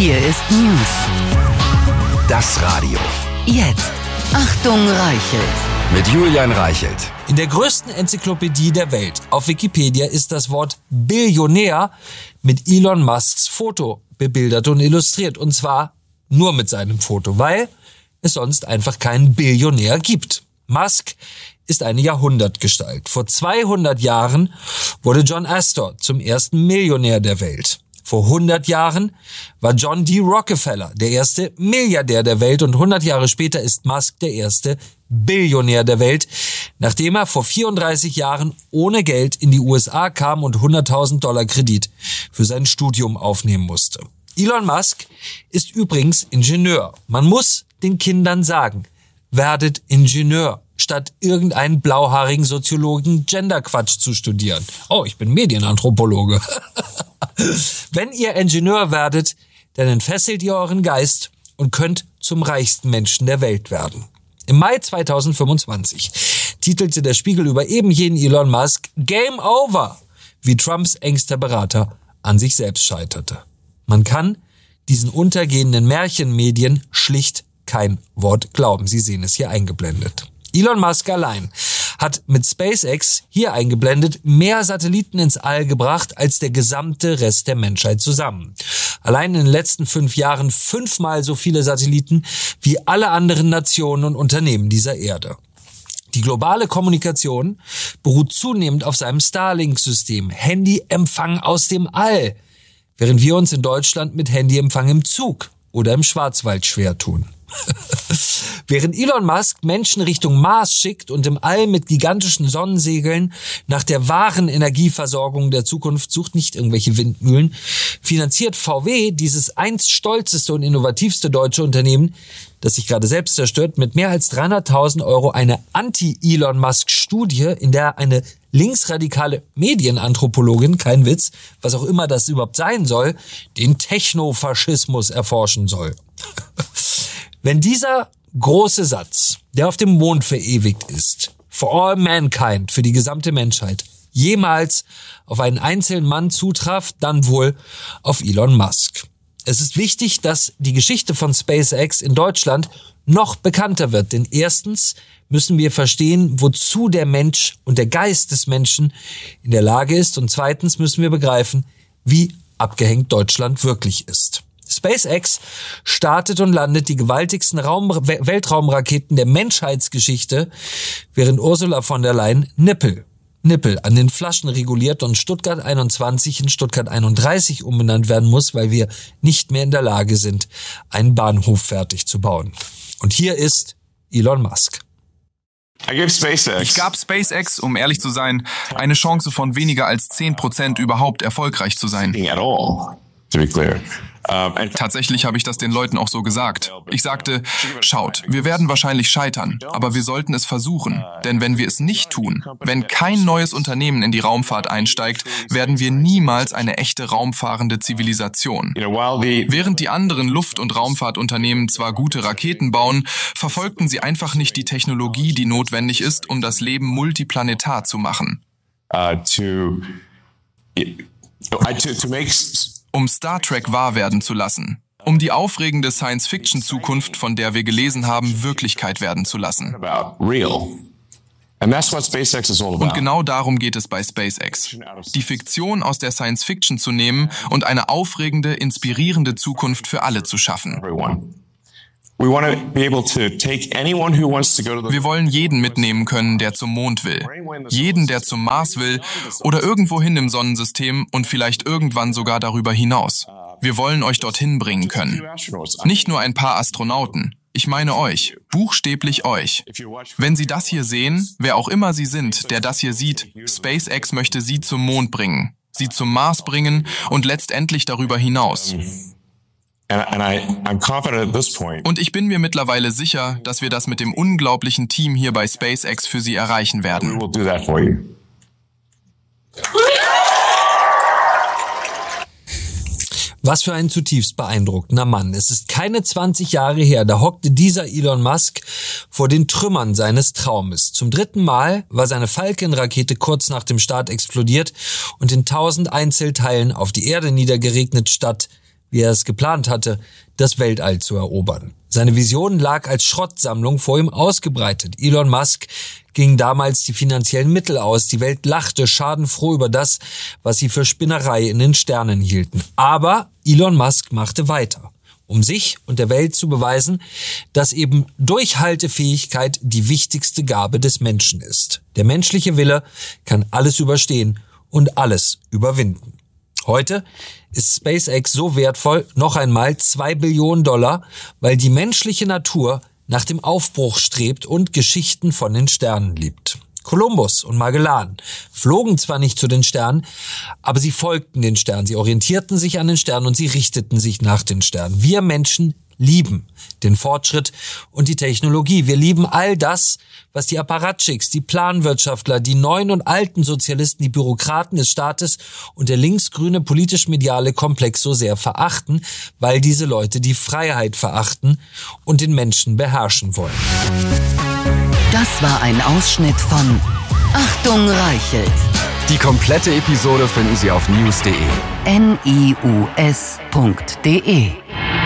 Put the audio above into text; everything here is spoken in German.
Hier ist News. Das Radio. Jetzt. Achtung, Reichelt. Mit Julian Reichelt. In der größten Enzyklopädie der Welt, auf Wikipedia, ist das Wort Billionär mit Elon Musks Foto bebildert und illustriert. Und zwar nur mit seinem Foto, weil es sonst einfach keinen Billionär gibt. Musk ist eine Jahrhundertgestalt. Vor 200 Jahren wurde John Astor zum ersten Millionär der Welt. Vor 100 Jahren war John D. Rockefeller der erste Milliardär der Welt und 100 Jahre später ist Musk der erste Billionär der Welt, nachdem er vor 34 Jahren ohne Geld in die USA kam und $100.000 Kredit für sein Studium aufnehmen musste. Elon Musk ist übrigens Ingenieur. Man muss den Kindern sagen, werdet Ingenieur, statt irgendeinen blauhaarigen Soziologen Genderquatsch zu studieren. Oh, ich bin Medienanthropologe. Wenn ihr Ingenieur werdet, dann entfesselt ihr euren Geist und könnt zum reichsten Menschen der Welt werden. Im Mai 2025 titelte der Spiegel über eben jenen Elon Musk Game Over, wie Trumps engster Berater an sich selbst scheiterte. Man kann diesen untergehenden Märchenmedien schlicht kein Wort glauben. Sie sehen es hier eingeblendet. Elon Musk allein hat mit SpaceX, hier eingeblendet, mehr Satelliten ins All gebracht als der gesamte Rest der Menschheit zusammen. Allein in den letzten 5 Jahren 5-mal so viele Satelliten wie alle anderen Nationen und Unternehmen dieser Erde. Die globale Kommunikation beruht zunehmend auf seinem Starlink-System, Handyempfang aus dem All, während wir uns in Deutschland mit Handyempfang im Zug oder im Schwarzwald schwer tun. Während Elon Musk Menschen Richtung Mars schickt und im All mit gigantischen Sonnensegeln nach der wahren Energieversorgung der Zukunft sucht, nicht irgendwelche Windmühlen, finanziert VW, dieses einst stolzeste und innovativste deutsche Unternehmen, das sich gerade selbst zerstört, mit mehr als 300.000 Euro eine Anti-Elon Musk-Studie, in der eine linksradikale Medienanthropologin, kein Witz, was auch immer das überhaupt sein soll, den Technofaschismus erforschen soll. Wenn dieser große Satz, der auf dem Mond verewigt ist, for all mankind, für die gesamte Menschheit, jemals auf einen einzelnen Mann zutraf, dann wohl auf Elon Musk. Es ist wichtig, dass die Geschichte von SpaceX in Deutschland noch bekannter wird, denn erstens müssen wir verstehen, wozu der Mensch und der Geist des Menschen in der Lage ist, und zweitens müssen wir begreifen, wie abgehängt Deutschland wirklich ist. SpaceX startet und landet die gewaltigsten Weltraumraketen der Menschheitsgeschichte, während Ursula von der Leyen Nippel an den Flaschen reguliert und Stuttgart 21 in Stuttgart 31 umbenannt werden muss, weil wir nicht mehr in der Lage sind, einen Bahnhof fertig zu bauen. Und hier ist Elon Musk. Ich gab SpaceX, um ehrlich zu sein, eine Chance von weniger als 10% überhaupt erfolgreich zu sein. Tatsächlich habe ich das den Leuten auch so gesagt. Ich sagte, schaut, wir werden wahrscheinlich scheitern, aber wir sollten es versuchen. Denn wenn wir es nicht tun, wenn kein neues Unternehmen in die Raumfahrt einsteigt, werden wir niemals eine echte raumfahrende Zivilisation. Während die anderen Luft- und Raumfahrtunternehmen zwar gute Raketen bauen, verfolgten sie einfach nicht die Technologie, die notwendig ist, um das Leben multiplanetar zu machen. Um Star Trek wahr werden zu lassen. Um die aufregende Science-Fiction-Zukunft, von der wir gelesen haben, Wirklichkeit werden zu lassen. Und genau darum geht es bei SpaceX. Die Fiktion aus der Science-Fiction zu nehmen und eine aufregende, inspirierende Zukunft für alle zu schaffen. Wir wollen jeden mitnehmen können, der zum Mond will. Jeden, der zum Mars will oder irgendwohin im Sonnensystem und vielleicht irgendwann sogar darüber hinaus. Wir wollen euch dorthin bringen können. Nicht nur ein paar Astronauten. Ich meine euch, buchstäblich euch. Wenn Sie das hier sehen, wer auch immer Sie sind, der das hier sieht, SpaceX möchte Sie zum Mond bringen, Sie zum Mars bringen und letztendlich darüber hinaus. Und ich bin mir mittlerweile sicher, dass wir das mit dem unglaublichen Team hier bei SpaceX für Sie erreichen werden. Was für ein zutiefst beeindruckender Mann. Es ist keine 20 Jahre her, da hockte dieser Elon Musk vor den Trümmern seines Traumes. Zum 3. Mal war seine Falcon-Rakete kurz nach dem Start explodiert und in 1000 Einzelteilen auf die Erde niedergeregnet, statt, wie er es geplant hatte, das Weltall zu erobern. Seine Vision lag als Schrottsammlung vor ihm ausgebreitet. Elon Musk ging damals die finanziellen Mittel aus. Die Welt lachte schadenfroh über das, was sie für Spinnerei in den Sternen hielten. Aber Elon Musk machte weiter, um sich und der Welt zu beweisen, dass eben Durchhaltefähigkeit die wichtigste Gabe des Menschen ist. Der menschliche Wille kann alles überstehen und alles überwinden. Heute ist SpaceX so wertvoll, noch einmal $2 Billionen, weil die menschliche Natur nach dem Aufbruch strebt und Geschichten von den Sternen liebt. Kolumbus und Magellan flogen zwar nicht zu den Sternen, aber sie folgten den Sternen, sie orientierten sich an den Sternen und sie richteten sich nach den Sternen. Wir Menschen lieben den Fortschritt und die Technologie. Wir lieben all das, was die Apparatchiks, die Planwirtschaftler, die neuen und alten Sozialisten, die Bürokraten des Staates und der linksgrüne politisch-mediale Komplex so sehr verachten, weil diese Leute die Freiheit verachten und den Menschen beherrschen wollen. Das war ein Ausschnitt von Achtung Reichelt. Die komplette Episode finden Sie auf news.de. news.de